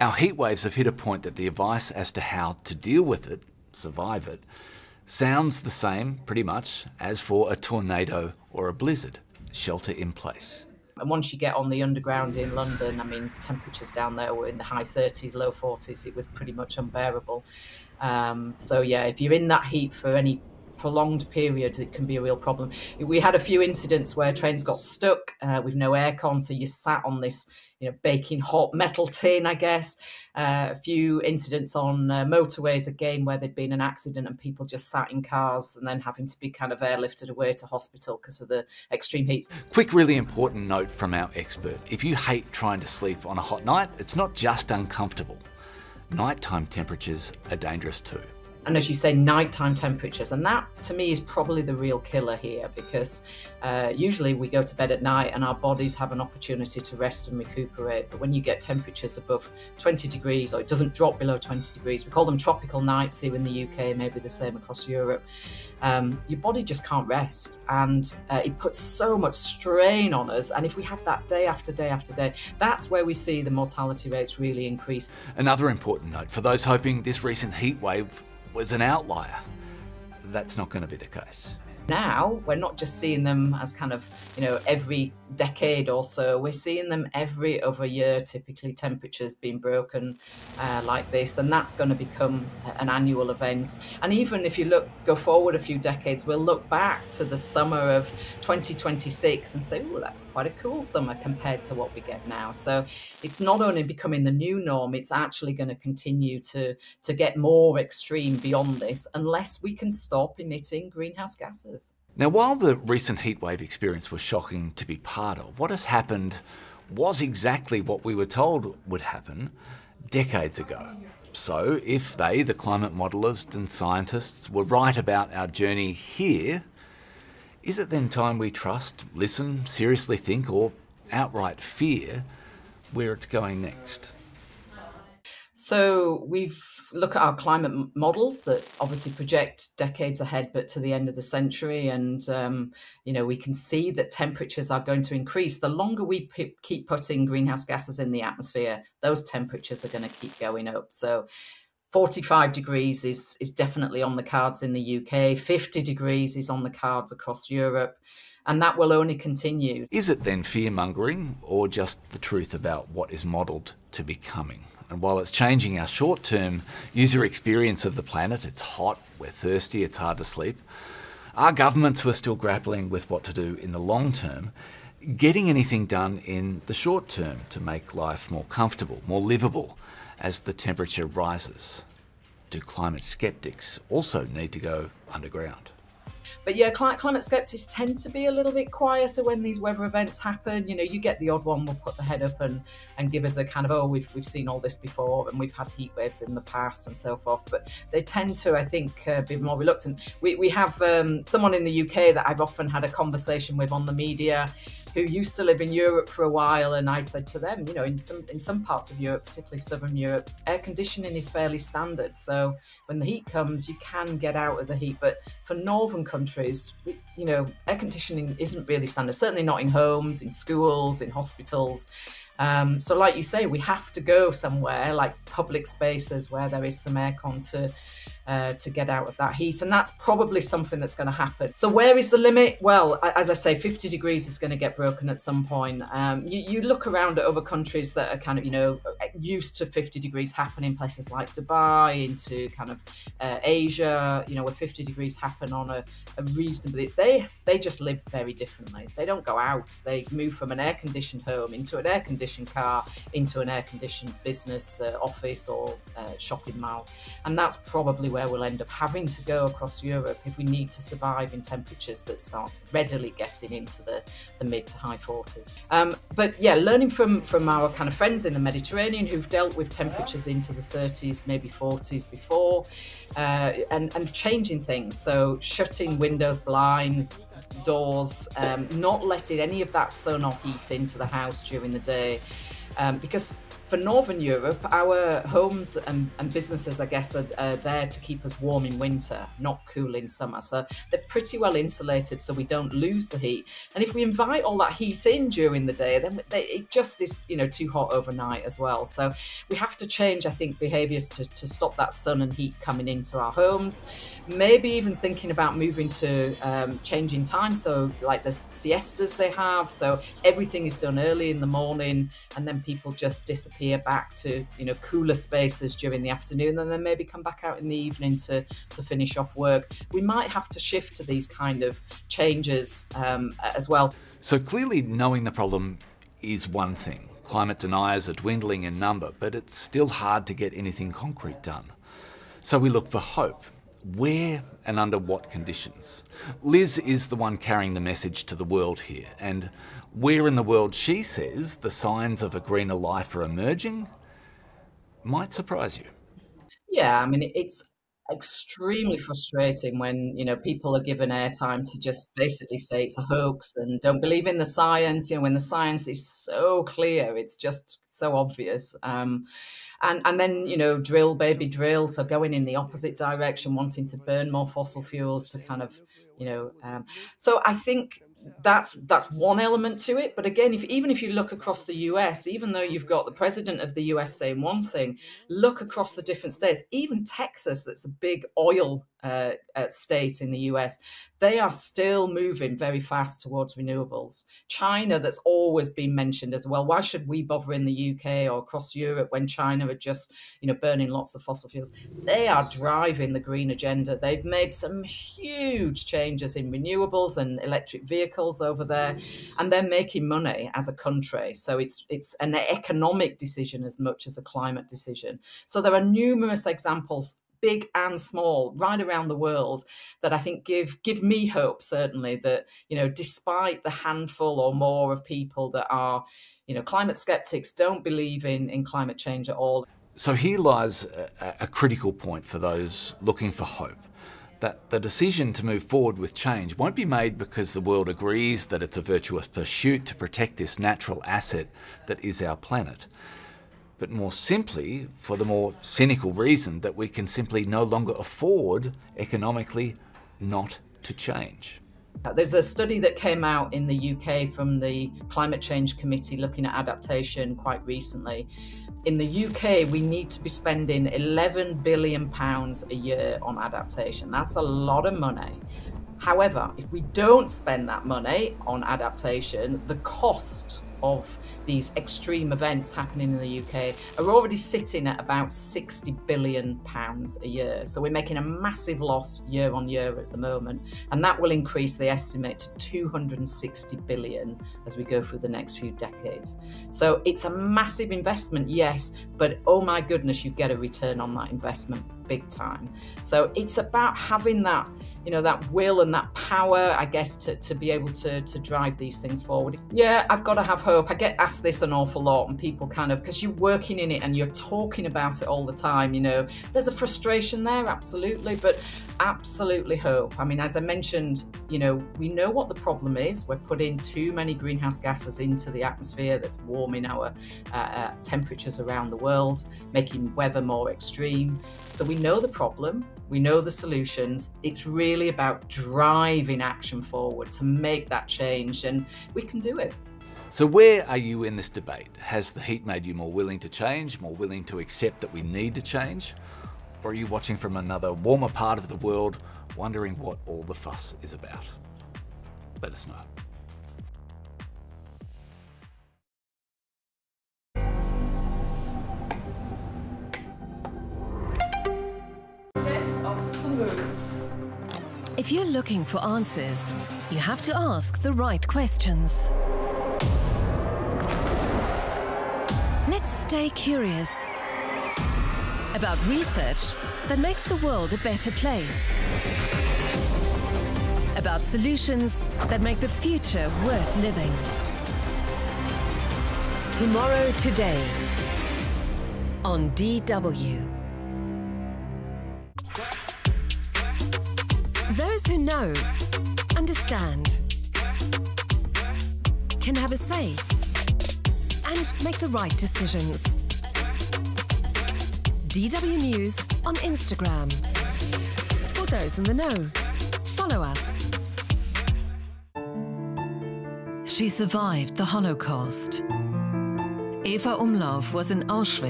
Our heat waves have hit a point that the advice as to how to deal with it, survive it, sounds the same, pretty much, as for a tornado or a blizzard. Shelter in place. And once you get on the underground in London, I mean, temperatures down there were in the high 30s, low 40s. It was pretty much unbearable. So yeah, if you're in that heat for any prolonged period, it can be a real problem. We had a few incidents where trains got stuck with no aircon, so you sat on this, baking hot metal tin, I guess. A few incidents on motorways, again, where there'd been an accident and people just sat in cars and then having to be kind of airlifted away to hospital because of the extreme heat. Quick, really important note from our expert. If you hate trying to sleep on a hot night, it's not just uncomfortable. Nighttime temperatures are dangerous too. And as you say, nighttime temperatures. And that, to me, is probably the real killer here, because usually we go to bed at night and our bodies have an opportunity to rest and recuperate. But when you get temperatures above 20 degrees, or it doesn't drop below 20 degrees, we call them tropical nights here in the UK, maybe the same across Europe, your body just can't rest. And it puts so much strain on us. And if we have that day after day after day, that's where we see the mortality rates really increase. Another important note, for those hoping this recent heat wave was an outlier, that's not going to be the case. Now, we're not just seeing them as kind of, every decade or so, we're seeing them every other year, typically temperatures being broken like this, and that's going to become an annual event. And even if you go forward a few decades, we'll look back to the summer of 2026 and say, oh, that's quite a cool summer compared to what we get now. So it's not only becoming the new norm, it's actually going to continue to get more extreme beyond this, unless we can stop emitting greenhouse gases. Now, while the recent heatwave experience was shocking to be part of, what has happened was exactly what we were told would happen decades ago. So if they, the climate modellers and scientists, were right about our journey here, is it then time we trust, listen, seriously think, or outright fear where it's going next? So we've looked at our climate models that obviously project decades ahead, but to the end of the century. And, we can see that temperatures are going to increase. The longer we keep putting greenhouse gases in the atmosphere, those temperatures are going to keep going up. So 45 degrees is definitely on the cards in the UK. 50 degrees is on the cards across Europe. And that will only continue. Is it then fear-mongering, or just the truth about what is modelled to be coming? And while it's changing our short-term user experience of the planet, it's hot, we're thirsty, it's hard to sleep, our governments were still grappling with what to do in the long term, getting anything done in the short term to make life more comfortable, more livable as the temperature rises. Do climate skeptics also need to go underground? But yeah, climate skeptics tend to be a little bit quieter when these weather events happen. You get the odd one will put the head up and give us a kind of, we've seen all this before and we've had heat waves in the past and so forth. But they tend to, I think, be more reluctant. We have someone in the UK that I've often had a conversation with on the media who used to live in Europe for a while, and I said to them, in some parts of Europe, particularly southern Europe, air conditioning is fairly standard. So when the heat comes, you can get out of the heat. But for northern countries, air conditioning isn't really standard, certainly not in homes, in schools, in hospitals. So like you say, we have to go somewhere like public spaces where there is some aircon to get out of that heat. And that's probably something that's going to happen. So where is the limit? Well, as I say, 50 degrees is going to get broken at some point. You look around at other countries that are kind of, used to 50 degrees happening, places like Dubai, into kind of Asia, where 50 degrees happen on a reasonably, they just live very differently. They don't go out. They move from an air-conditioned home into an air-conditioned car, into an air-conditioned business, office or shopping mall. And that's probably where we'll end up having to go across Europe if we need to survive in temperatures that start readily getting into the mid to high 40s. But yeah, learning from our kind of friends in the Mediterranean who've dealt with temperatures into the 30s, maybe 40s before, and changing things. So shutting windows, blinds, doors, not letting any of that sun or heat into the house during the day, because For Northern Europe, our homes and businesses, I guess, are there to keep us warm in winter, not cool in summer. So they're pretty well insulated so we don't lose the heat. And if we invite all that heat in during the day, then it just is, too hot overnight as well. So we have to change, I think, behaviours to stop that sun and heat coming into our homes. Maybe even thinking about moving to changing time. So like the siestas they have. So everything is done early in the morning and then people just disappear back to, cooler spaces during the afternoon and then maybe come back out in the evening to finish off work. We might have to shift to these kind of changes as well. So clearly knowing the problem is one thing. Climate deniers are dwindling in number, but it's still hard to get anything concrete done. So we look for hope. Where and under what conditions? Liz is the one carrying the message to the world here, and where in the world she says the signs of a greener life are emerging might surprise you. Yeah, I mean, it's extremely frustrating when, people are given airtime to just basically say it's a hoax and don't believe in the science, when the science is so clear, it's just so obvious. And then, drill, baby, drill. So going in the opposite direction, wanting to burn more fossil fuels to kind of, so I think that's one element to it. But again, even if you look across the US, even though you've got the president of the US saying one thing, look across the different states, even Texas, that's a big oil state in the US, they are still moving very fast towards renewables. China, that's always been mentioned as well. Why should we bother in the UK or across Europe when China are just, burning lots of fossil fuels? They are driving the green agenda. They've made some huge changes in renewables and electric vehicles over there, and they're making money as a country. So it's an economic decision as much as a climate decision. So there are numerous examples, big and small, right around the world, that I think give me hope, certainly, that, despite the handful or more of people that are, climate skeptics, don't believe in climate change at all. So here lies a critical point for those looking for hope, that the decision to move forward with change won't be made because the world agrees that it's a virtuous pursuit to protect this natural asset that is our planet, but more simply for the more cynical reason that we can simply no longer afford economically not to change. There's a study that came out in the UK from the Climate Change Committee looking at adaptation quite recently. In the UK, we need to be spending £11 billion a year on adaptation. That's a lot of money. However, if we don't spend that money on adaptation, the cost of these extreme events happening in the UK are already sitting at about £60 billion a year. So we're making a massive loss year on year at the moment, and that will increase the estimate to 260 billion as we go through the next few decades. So it's a massive investment, yes, but oh my goodness, you get a return on that investment big time. So it's about having that, that will and that power, I guess, to be able to drive these things forward. Yeah, I've got to have hope. I get asked this an awful lot, and people kind of, because you're working in it and you're talking about it all the time, there's a frustration there, absolutely, but absolutely hope. I mean, as I mentioned, we know what the problem is. We're putting too many greenhouse gases into the atmosphere that's warming our temperatures around the world, making weather more extreme. So we know the problem, we know the solutions. It's really about driving action forward to make that change, and we can do it. So where are you in this debate? Has the heat made you more willing to change, more willing to accept that we need to change? Or are you watching from another warmer part of the world, wondering what all the fuss is about? Let us know. If you're looking for answers, you have to ask the right questions. Let's stay curious about research that makes the world a better place. About solutions that make the future worth living. Tomorrow Today on DW. Those who know, understand, can have a say and make the right decisions. DW News on Instagram. For those in the know, follow us. She survived the Holocaust. Eva Umlauf was in Auschwitz